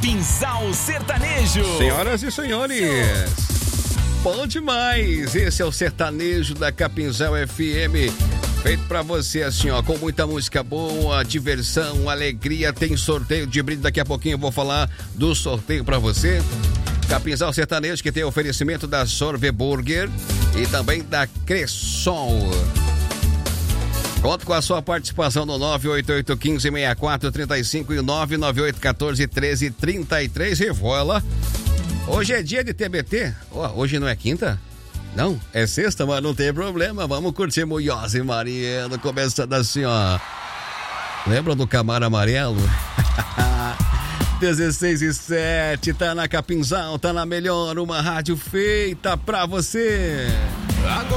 Capinzal Sertanejo. Senhoras e senhores, bom demais. Esse é o sertanejo da Capinzal FM. Feito pra você assim, ó, com muita música boa, diversão, alegria. Tem sorteio de brinde. Daqui a pouquinho eu vou falar do sorteio pra você. Capinzal Sertanejo, que tem oferecimento da Sorve Burger e também da Cressol. Conto com a sua participação no 988-15-64-35 e 998-14-13-33. Revola. Hoje é dia de TBT. Hoje não é quinta? Não, é sexta, mas não tem problema. Vamos curtir Munhoz e Mariano, começando assim, ó. Lembra do Camaro Amarelo? 16:07, tá na Capinzal, tá na melhor, uma rádio feita pra você.